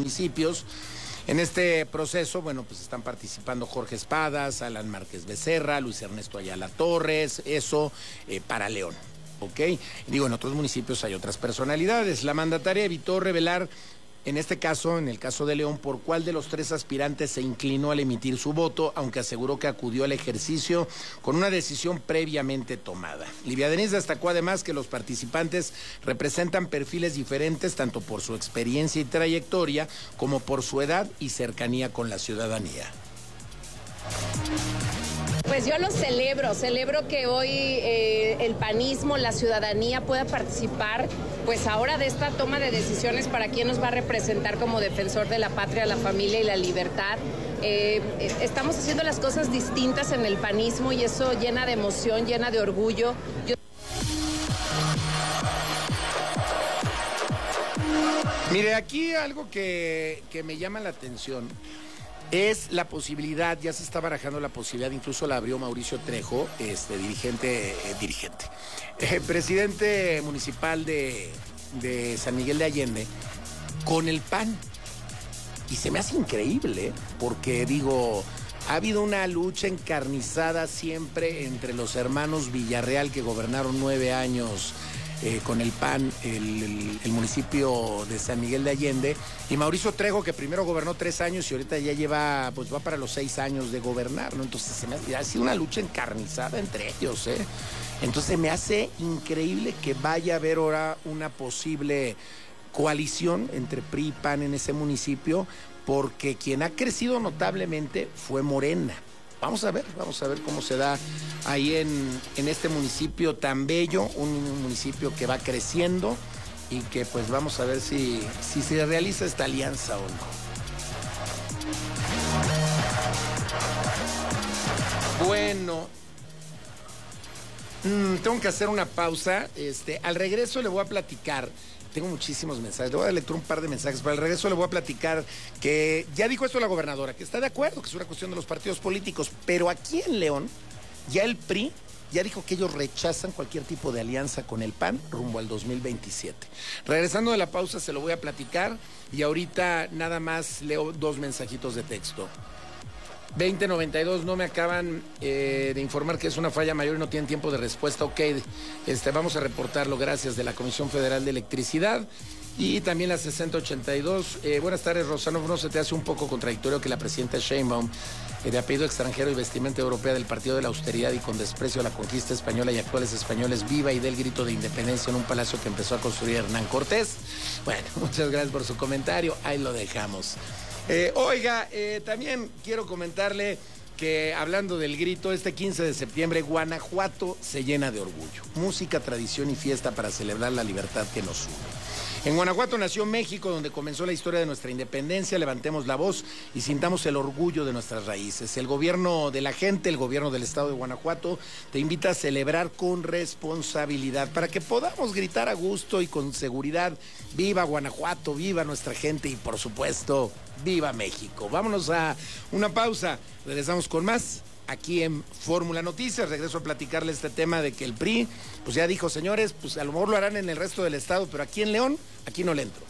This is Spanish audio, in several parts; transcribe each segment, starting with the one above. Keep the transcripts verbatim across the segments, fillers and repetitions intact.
municipios. En este proceso, bueno, pues están participando Jorge Espadas, Alan Márquez Becerra, Luis Ernesto Ayala Torres, eso eh, para León, ¿ok? Digo, en otros municipios hay otras personalidades. La mandataria evitó revelar, en este caso, en el caso de León, por cuál de los tres aspirantes se inclinó al emitir su voto, aunque aseguró que acudió al ejercicio con una decisión previamente tomada. Livia Denis destacó además que los participantes representan perfiles diferentes tanto por su experiencia y trayectoria como por su edad y cercanía con la ciudadanía. Pues yo lo celebro, celebro que hoy eh, el panismo, la ciudadanía pueda participar, pues ahora de esta toma de decisiones para quién nos va a representar como defensor de la patria, la familia y la libertad. Eh, estamos haciendo las cosas distintas en el panismo y eso llena de emoción, llena de orgullo. Yo... Mire, aquí algo que, que me llama la atención es la posibilidad, ya se está barajando la posibilidad, incluso la abrió Mauricio Trejo, este dirigente, eh, dirigente, eh, presidente municipal de, de San Miguel de Allende, con el P A N. Y se me hace increíble, porque digo, ha habido una lucha encarnizada siempre entre los hermanos Villarreal, que gobernaron nueve años Eh, con el P A N, el, el, el municipio de San Miguel de Allende, y Mauricio Trejo, que primero gobernó tres años y ahorita ya lleva, pues va para los seis años de gobernar, ¿no? Entonces se me ha, ha sido una lucha encarnizada entre ellos, ¿eh? Entonces me hace increíble que vaya a haber ahora una posible coalición entre P R I y P A N en ese municipio, porque quien ha crecido notablemente fue Morena. Vamos a ver, vamos a ver cómo se da ahí en, en este municipio tan bello, un municipio que va creciendo y que pues vamos a ver si, si se realiza esta alianza o no. Bueno, mmm, tengo que hacer una pausa. Este, al regreso le voy a platicar. Tengo muchísimos mensajes, le voy a dar lectura un par de mensajes, pero al regreso le voy a platicar que ya dijo esto la gobernadora, que está de acuerdo, que es una cuestión de los partidos políticos, pero aquí en León, ya el P R I ya dijo que ellos rechazan cualquier tipo de alianza con el P A N rumbo al dos mil veintisiete. Regresando de la pausa se lo voy a platicar y ahorita nada más leo dos mensajitos de texto. veinte noventa y dos, no me acaban eh, de informar que es una falla mayor y no tienen tiempo de respuesta. Ok, este, vamos a reportarlo, gracias, de la Comisión Federal de Electricidad. Y también la sesenta ochenta y dos, eh, buenas tardes, Rosano, ¿no se te hace un poco contradictorio que la presidenta Sheinbaum, eh, de apellido extranjero y vestimenta europea del Partido de la Austeridad y con desprecio a la conquista española y actuales españoles, viva y dé el grito de independencia en un palacio que empezó a construir Hernán Cortés? Bueno, muchas gracias por su comentario, ahí lo dejamos. Eh, oiga, eh, también quiero comentarle que hablando del grito, este quince de septiembre Guanajuato se llena de orgullo. Música, tradición y fiesta para celebrar la libertad que nos une. En Guanajuato nació México, donde comenzó la historia de nuestra independencia. Levantemos la voz y sintamos el orgullo de nuestras raíces. El gobierno de la gente, el gobierno del estado de Guanajuato, te invita a celebrar con responsabilidad para que podamos gritar a gusto y con seguridad: ¡viva Guanajuato, viva nuestra gente y, por supuesto, viva México! Vámonos a una pausa. Regresamos con más aquí en Fórmula Noticias. Regreso a platicarle este tema de que el P R I, pues ya dijo, señores, pues a lo mejor lo harán en el resto del estado, pero aquí en León, aquí no le entro.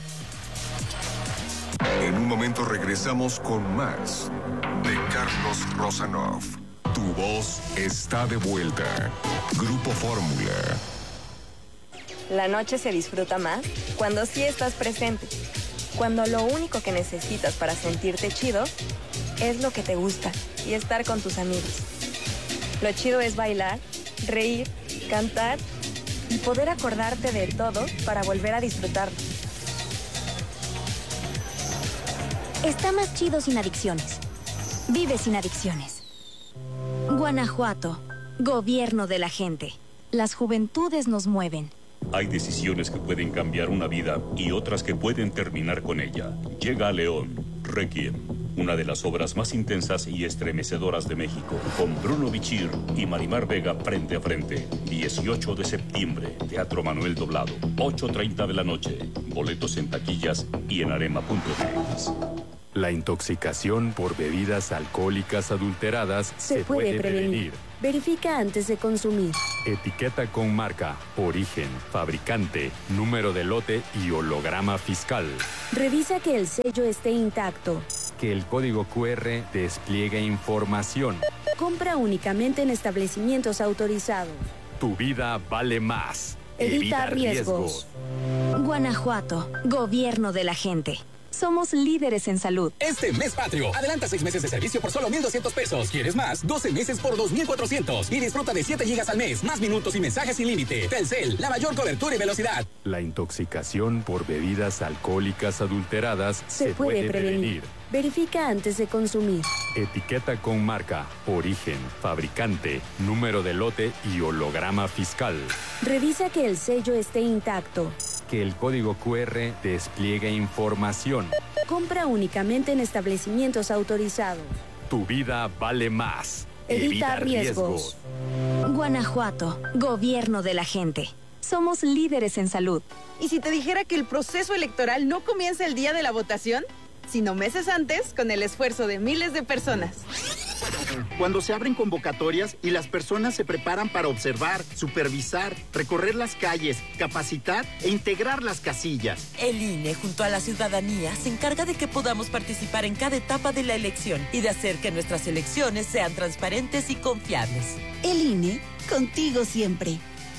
En un momento regresamos con más de Carlos Rosanov. Tu voz está de vuelta. Grupo Fórmula. La noche se disfruta más cuando sí estás presente. Cuando lo único que necesitas para sentirte chido es lo que te gusta y estar con tus amigos. Lo chido es bailar, reír, cantar y poder acordarte de todo para volver a disfrutarlo. Está más chido sin adicciones. Vive sin adicciones. Guanajuato, gobierno de la gente. Las juventudes nos mueven. Hay decisiones que pueden cambiar una vida y otras que pueden terminar con ella. Llega a León, Requiem, una de las obras más intensas y estremecedoras de México, con Bruno Bichir y Marimar Vega frente a frente. dieciocho de septiembre, Teatro Manuel Doblado, ocho treinta de la noche. Boletos en taquillas y en arema punto m x. La intoxicación por bebidas alcohólicas adulteradas se, se puede, puede prevenir. prevenir. Verifica antes de consumir. Etiqueta con marca, origen, fabricante, número de lote y holograma fiscal. Revisa que el sello esté intacto. Que el código cu erre despliegue información. Compra únicamente en establecimientos autorizados. Tu vida vale más. Evita, Evita riesgos. riesgos. Guanajuato, gobierno de la gente. Somos líderes en salud. Este mes patrio, adelanta seis meses de servicio por solo mil doscientos pesos. ¿Quieres más? doce meses por dos mil cuatrocientos. Y disfruta de siete gigas al mes, más minutos y mensajes sin límite. Telcel, la mayor cobertura y velocidad. La intoxicación por bebidas alcohólicas adulteradas se, se puede, puede prevenir. prevenir. Verifica antes de consumir. Etiqueta con marca, origen, fabricante, número de lote y holograma fiscal. Revisa que el sello esté intacto. Que el código cu erre despliegue información. Compra únicamente en establecimientos autorizados. Tu vida vale más. Evita, Evita riesgos. riesgos. Guanajuato, gobierno de la gente. Somos líderes en salud. ¿Y si te dijera que el proceso electoral no comienza el día de la votación, sino meses antes, con el esfuerzo de miles de personas? Cuando se abren convocatorias y las personas se preparan para observar, supervisar, recorrer las calles, capacitar e integrar las casillas. El I N E, junto a la ciudadanía, se encarga de que podamos participar en cada etapa de la elección y de hacer que nuestras elecciones sean transparentes y confiables. El I N E, contigo siempre.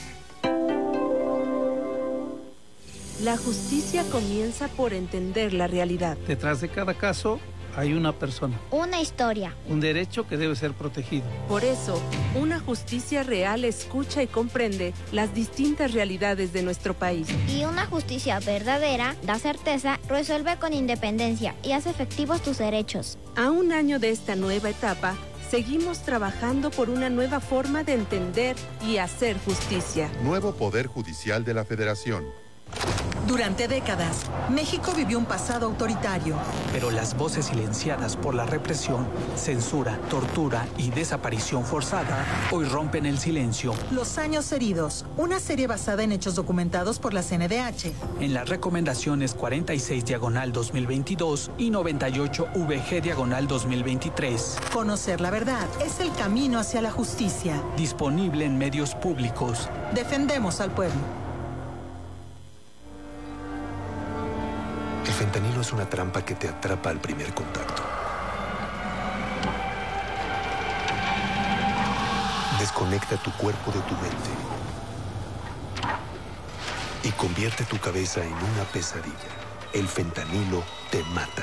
La justicia comienza por entender la realidad. Detrás de cada caso hay una persona. Una historia. Un derecho que debe ser protegido. Por eso, una justicia real escucha y comprende las distintas realidades de nuestro país. Y una justicia verdadera da certeza, resuelve con independencia y hace efectivos tus derechos. A un año de esta nueva etapa, seguimos trabajando por una nueva forma de entender y hacer justicia. Nuevo Poder Judicial de la Federación. Durante décadas, México vivió un pasado autoritario. Pero las voces silenciadas por la represión, censura, tortura y desaparición forzada hoy rompen el silencio. Los años heridos, una serie basada en hechos documentados por la C N D H. En las recomendaciones cuarenta y seis diagonal dos mil veintidós y noventa y ocho V G diagonal dos mil veintitrés. Conocer la verdad es el camino hacia la justicia. Disponible en medios públicos. Defendemos al pueblo. El fentanilo es una trampa que te atrapa al primer contacto. Desconecta tu cuerpo de tu mente y convierte tu cabeza en una pesadilla. El fentanilo te mata.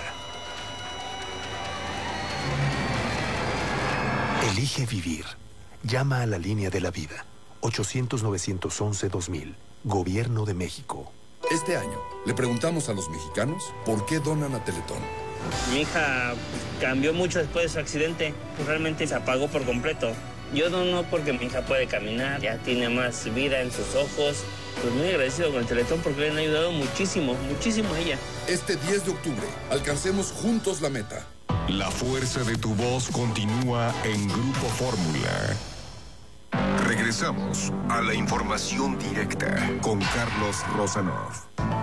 Elige vivir. Llama a la línea de la vida. ochocientos, novecientos once, dos mil. Gobierno de México. Este año le preguntamos a los mexicanos por qué donan a Teletón. Mi hija cambió mucho después de su accidente, pues realmente se apagó por completo. Yo dono porque mi hija puede caminar, ya tiene más vida en sus ojos. Pues muy agradecido con el Teletón porque le han ayudado muchísimo, muchísimo a ella. Este diez de octubre, alcancemos juntos la meta. La fuerza de tu voz continúa en Grupo Fórmula. Regresamos a la información directa con Carlos Rosanov.